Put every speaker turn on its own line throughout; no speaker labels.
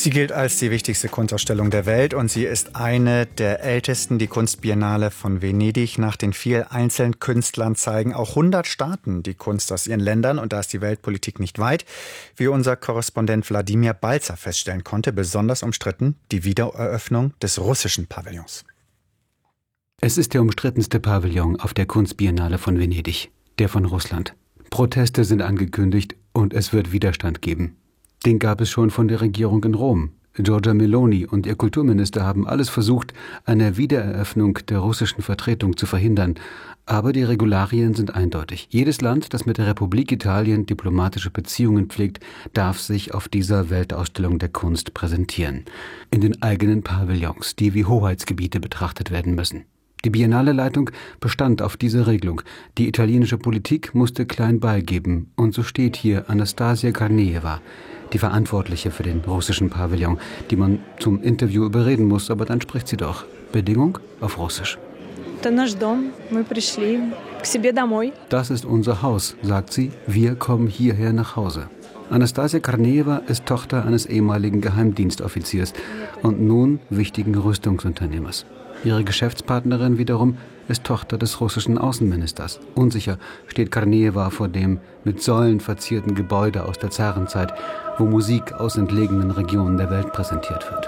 Sie gilt als die wichtigste Kunstausstellung der Welt und sie ist eine der ältesten. Die Kunstbiennale von Venedig. Nach den vielen einzelnen Künstlern zeigen auch 100 Staaten die Kunst aus ihren Ländern. Und da ist die Weltpolitik nicht weit, wie unser Korrespondent Wladimir Balzer feststellen konnte. Besonders umstritten die Wiedereröffnung des russischen Pavillons.
Es ist der umstrittenste Pavillon auf der Kunstbiennale von Venedig, der von Russland. Proteste sind angekündigt und es wird Widerstand geben. Den gab es schon von der Regierung in Rom. Giorgia Meloni und ihr Kulturminister haben alles versucht, eine Wiedereröffnung der russischen Vertretung zu verhindern. Aber die Regularien sind eindeutig. Jedes Land, das mit der Republik Italien diplomatische Beziehungen pflegt, darf sich auf dieser Weltausstellung der Kunst präsentieren. In den eigenen Pavillons, die wie Hoheitsgebiete betrachtet werden müssen. Die Biennale-Leitung bestand auf dieser Regelung. Die italienische Politik musste klein beigeben. Und so steht hier Anastasia Karneeva, die Verantwortliche für den russischen Pavillon, die man zum Interview überreden muss, aber dann spricht sie doch. Bedingung auf Russisch. Das ist unser Haus, sagt sie. Wir kommen hierher nach Hause. Anastasia Karneeva ist Tochter eines ehemaligen Geheimdienstoffiziers und nun wichtigen Rüstungsunternehmers. Ihre Geschäftspartnerin wiederum ist Tochter des russischen Außenministers. Unsicher steht Karneeva vor dem mit Säulen verzierten Gebäude aus der Zarenzeit, wo Musik aus entlegenen Regionen der Welt präsentiert wird.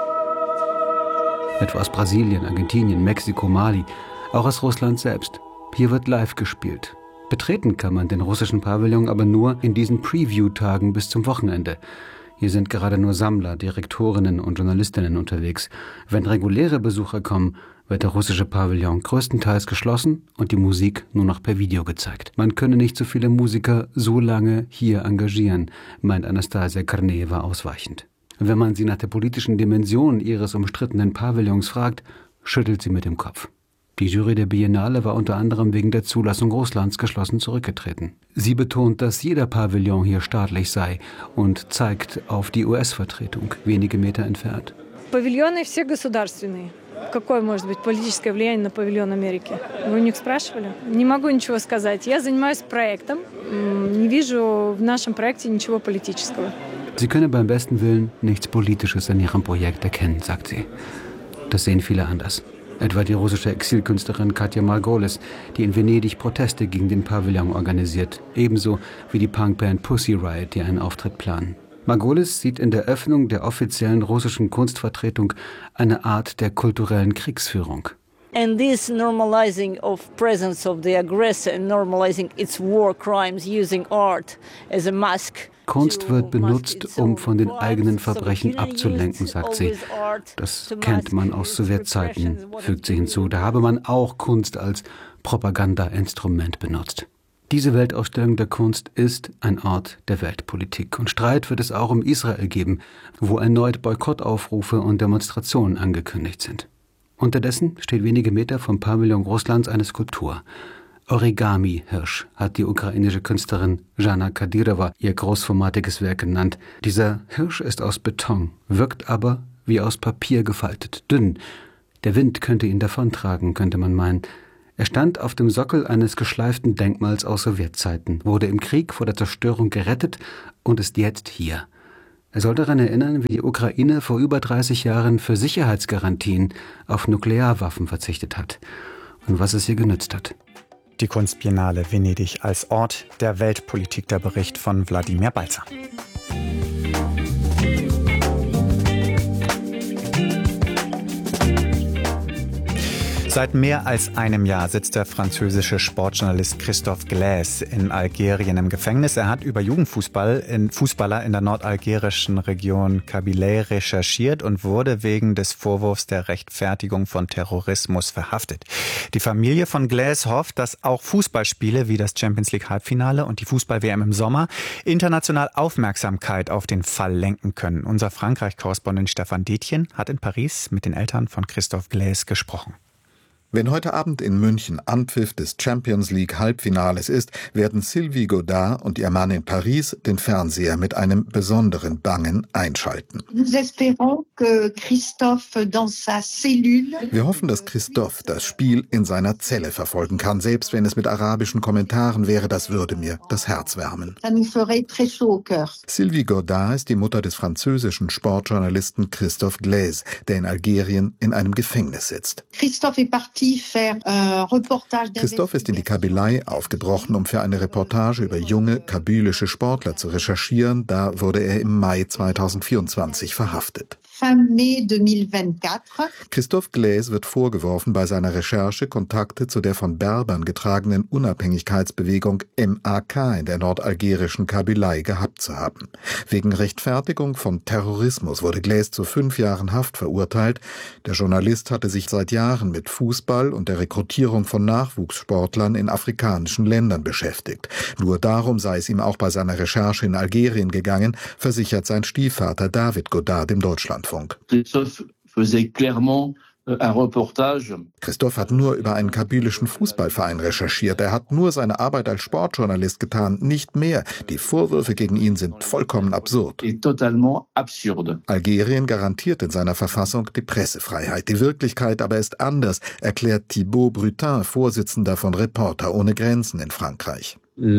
Etwa aus Brasilien, Argentinien, Mexiko, Mali, auch aus Russland selbst. Hier wird live gespielt. Betreten kann man den russischen Pavillon aber nur in diesen Preview-Tagen bis zum Wochenende. Hier sind gerade nur Sammler, Direktorinnen und Journalistinnen unterwegs. Wenn reguläre Besucher kommen, wird der russische Pavillon größtenteils geschlossen und die Musik nur noch per Video gezeigt. Man könne nicht so viele Musiker so lange hier engagieren, meint Anastasia Karneeva ausweichend. Wenn man sie nach der politischen Dimension ihres umstrittenen Pavillons fragt, schüttelt sie mit dem Kopf. Die Jury der Biennale war unter anderem wegen der Zulassung Russlands geschlossen zurückgetreten. Sie betont, dass jeder Pavillon hier staatlich sei und zeigt auf die US-Vertretung wenige Meter entfernt.
Павильоны все государственные. Какое может быть политическое влияние на павильон Америки? Вы у них спрашивали? Не могу ничего сказать. Я занимаюсь проектом. Не вижу в нашем проекте ничего политического.
Sie könne beim besten Willen nichts Politisches an ihrem Projekt erkennen, sagt sie. Das sehen viele anders. Etwa die russische Exilkünstlerin Katja Margolis, die in Venedig Proteste gegen den Pavillon organisiert. Ebenso wie die Punkband Pussy Riot, die einen Auftritt planen. Margolis sieht in der Öffnung der offiziellen russischen Kunstvertretung eine Art der kulturellen Kriegsführung.
And this normalizing of presence of the aggressor and normalizing its war crimes using art as a mask.
Kunst wird benutzt, um von den eigenen Verbrechen abzulenken, sagt sie. Das kennt man aus Sowjetzeiten, fügt sie hinzu. Da habe man auch Kunst als Propagandainstrument benutzt. Diese Weltausstellung der Kunst ist ein Ort der Weltpolitik. Und Streit wird es auch um Israel geben, wo erneut Boykottaufrufe und Demonstrationen angekündigt sind. Unterdessen steht wenige Meter vom Pavillon Russlands eine Skulptur. Origami-Hirsch hat die ukrainische Künstlerin Jana Kadyrova ihr großformatiges Werk genannt. Dieser Hirsch ist aus Beton, wirkt aber wie aus Papier gefaltet, dünn. Der Wind könnte ihn davontragen, könnte man meinen. Er stand auf dem Sockel eines geschleiften Denkmals aus Sowjetzeiten, wurde im Krieg vor der Zerstörung gerettet und ist jetzt hier. Er soll daran erinnern, wie die Ukraine vor über 30 Jahren für Sicherheitsgarantien auf Nuklearwaffen verzichtet hat und was es ihr genützt hat.
Die Kunstbiennale Venedig als Ort der Weltpolitik, der Bericht von Wladimir Balzer. Seit mehr als einem Jahr sitzt der französische Sportjournalist Christophe Glaise in Algerien im Gefängnis. Er hat über Jugendfußballer in der nordalgerischen Region Kabylie recherchiert und wurde wegen des Vorwurfs der Rechtfertigung von Terrorismus verhaftet. Die Familie von Glaise hofft, dass auch Fußballspiele wie das Champions-League-Halbfinale und die Fußball-WM im Sommer international Aufmerksamkeit auf den Fall lenken können. Unser Frankreich-Korrespondent Stefan Detjen hat in Paris mit den Eltern von Christophe Glaise gesprochen.
Wenn heute Abend in München Anpfiff des Champions League Halbfinales ist, werden Sylvie Godard und ihr Mann in Paris den Fernseher mit einem besonderen Bangen einschalten. Wir hoffen, dass Christophe das Spiel in seiner Zelle verfolgen kann, selbst wenn es mit arabischen Kommentaren wäre, das würde mir das Herz wärmen. Sylvie Godard ist die Mutter des französischen Sportjournalisten Christophe Glaise, der in Algerien in einem Gefängnis sitzt. Christophe ist in die Kabylei aufgebrochen, um für eine Reportage über junge kabylische Sportler zu recherchieren. Da wurde er im Mai 2024 verhaftet. Christophe Glaise wird vorgeworfen, bei seiner Recherche Kontakte zu der von Berbern getragenen Unabhängigkeitsbewegung MAK in der nordalgerischen Kabylei gehabt zu haben. Wegen Rechtfertigung von Terrorismus wurde Glaise zu 5 Jahren Haft verurteilt. Der Journalist hatte sich seit Jahren mit Fußball und der Rekrutierung von Nachwuchssportlern in afrikanischen Ländern beschäftigt. Nur darum sei es ihm auch bei seiner Recherche in Algerien gegangen, versichert sein Stiefvater David Godard dem Deutschlandfunk. Christophe hat nur über einen kabylischen Fußballverein recherchiert. Er hat nur seine Arbeit als Sportjournalist getan, nicht mehr. Die Vorwürfe gegen ihn sind vollkommen absurd. Algerien garantiert in seiner Verfassung die Pressefreiheit. Die Wirklichkeit aber ist anders, erklärt Thibaut Brutin, Vorsitzender von Reporter ohne Grenzen in Frankreich.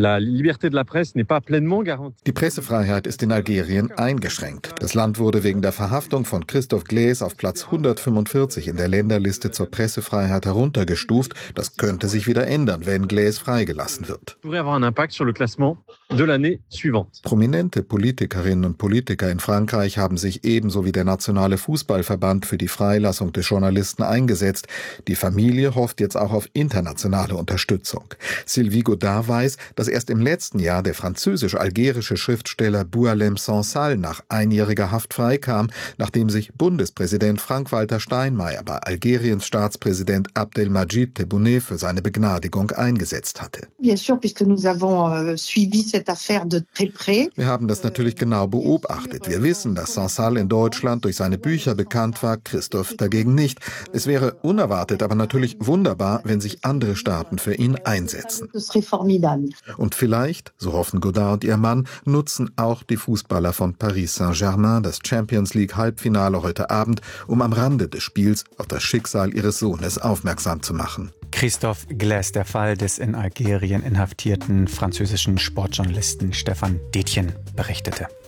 Die Pressefreiheit ist in Algerien eingeschränkt. Das Land wurde wegen der Verhaftung von Christophe Glaise auf Platz 145 in der Länderliste zur Pressefreiheit heruntergestuft. Das könnte sich wieder ändern, wenn Glaise freigelassen wird. Prominente Politikerinnen und Politiker in Frankreich haben sich ebenso wie der Nationale Fußballverband für die Freilassung des Journalisten eingesetzt. Die Familie hofft jetzt auch auf internationale Unterstützung. Sylvie Godard weiß, dass erst im letzten Jahr der französisch-algerische Schriftsteller Boualem Sansal nach einjähriger Haft freikam, nachdem sich Bundespräsident Frank-Walter Steinmeier bei Algeriens Staatspräsident Abdelmadjid Tebboune für seine Begnadigung eingesetzt hatte. Wir haben das natürlich genau beobachtet. Wir wissen, dass Sansal in Deutschland durch seine Bücher bekannt war, Christophe dagegen nicht. Es wäre unerwartet, aber natürlich wunderbar, wenn sich andere Staaten für ihn einsetzen. Und vielleicht, so hoffen Godard und ihr Mann, nutzen auch die Fußballer von Paris Saint-Germain das Champions League Halbfinale heute Abend, um am Rande des Spiels auf das Schicksal ihres Sohnes aufmerksam zu machen.
Christophe Glaise, der Fall des in Algerien inhaftierten französischen Sportjournalisten Stefan Detjen, berichtete.